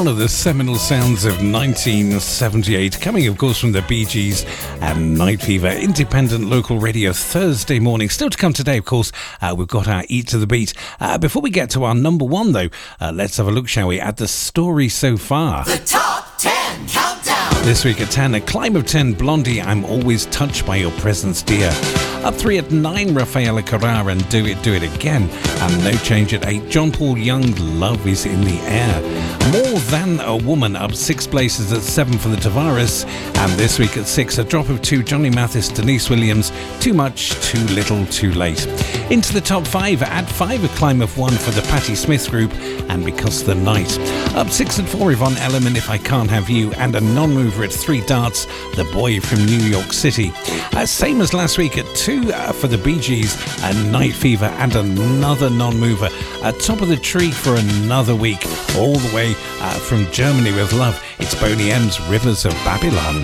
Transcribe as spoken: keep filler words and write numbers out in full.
one of the seminal sounds of nineteen seventy-eight, coming of course from the Bee Gees and Night Fever, independent local radio Thursday morning. Still to come today, of course, uh, we've got our Eat to the Beat. Uh, before we get to our number one though, uh, let's have a look, shall we, at the story so far. The Top ten Countdown. This week at ten, a climb of ten, Blondie, I'm Always Touched by Your Presence, Dear. Up three at nine, Rafaela Carrà and Do It, Do It Again. And no change at eight, John Paul Young, Love Is in the Air. More Than a Woman up six places at seven for the Tavares. And this week at six, a drop of two, Johnny Mathis, Denise Williams, Too Much, Too Little, Too Late. Into the top five, at five, a climb of one for the Patti Smith Group and Because the Night. Up six at four, Yvonne Elliman, If I Can't Have You, and a non-mover at three, Darts, The Boy from New York City. Uh, same as last week at two uh, for the Bee Gees and Night Fever, and another non-mover at top of the tree for another week, all the way uh, from Germany with Love. It's Boney M's Rivers of Babylon.